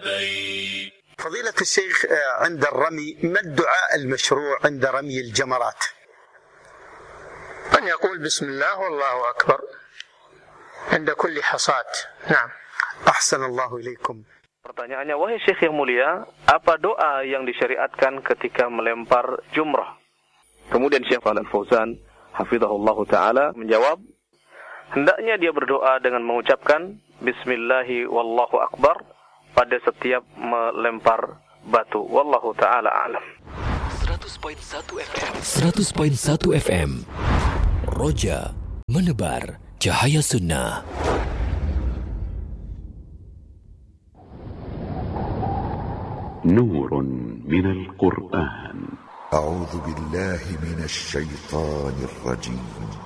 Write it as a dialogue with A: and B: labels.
A: لبيك.
B: فضيلة الشيخ، عند الرمي ما الدعاء المشروع عند رمي الجمرات؟
C: أن يقول بسم الله والله أكبر عند كل حصاة. نعم.
B: أحسن الله إليكم.
D: Pertanyaannya, wahai Syekh yang mulia, apa doa yang disyariatkan ketika melempar jumrah? Kemudian Syekh Shalih Al-Fauzan hafizahullah ta'ala menjawab, hendaknya dia berdoa dengan mengucapkan Bismillahi wallahu akbar pada setiap melempar batu. Wallahu ta'ala a'lam.
A: 100.1 FM 100.1 FM Roja menebar cahaya sunnah.
E: نور من القرآن.
F: أعوذ بالله من الشيطان الرجيم.